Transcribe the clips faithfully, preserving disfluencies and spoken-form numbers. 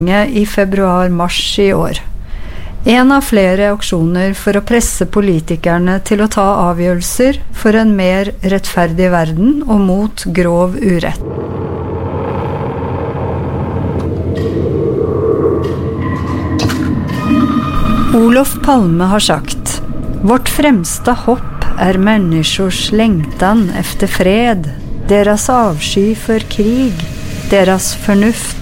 I februar-mars I år. En av flere aksjoner for å presse politikerne til å ta avgjørelser for en mer rettferdig verden og mot grov urett. Olof Palme har sagt: Vårt fremsta hopp er människors längtan efter fred, deras avsky för krig, deras förnuft.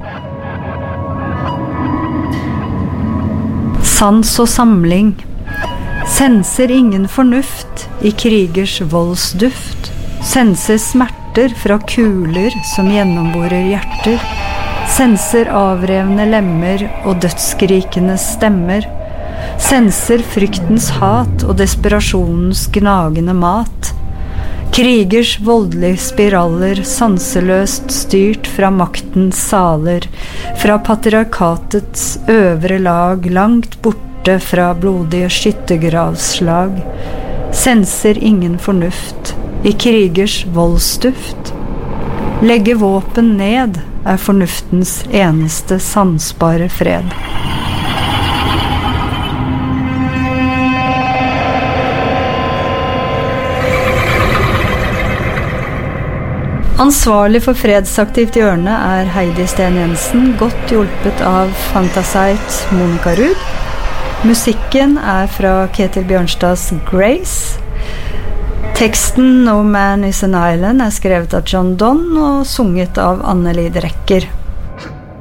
Sans og samling. Senser ingen fornuft I krigers voldsduft. Senser smerter fra kuler som gjennomborer hjerter. Senser avrevne lemmer og dødsskrikende stemmer. Senser fryktens hat og desperasjonens gnagende mat. Krigers voldelige spiraler sanseløst styrt fra maktens saler, fra patriarkatets øvre lag langt borte fra blodige skyttergravslag. Senser ingen fornuft I krigers voldsduft. Legge våpen ned er fornuftens eneste sansbare fred. Ansvarlig for fredsaktivt hjørne er Heidi Sten Jensen, godt hjulpet av Fantasite Monica Ruud. Musikken er fra Ketil Bjørnstads Grace. Teksten No Man is an Island er skrevet av John Donne og sunget av Anneli Drecker.